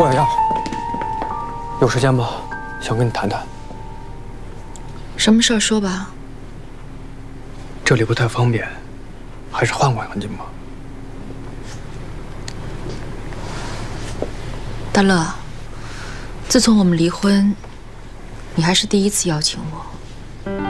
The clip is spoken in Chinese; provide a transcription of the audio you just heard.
我要。有时间吗？想跟你谈谈。 什么事儿说吧。 这里不太方便，还是换环境吧。 大乐，自从我们离婚，你还是第一次邀请我。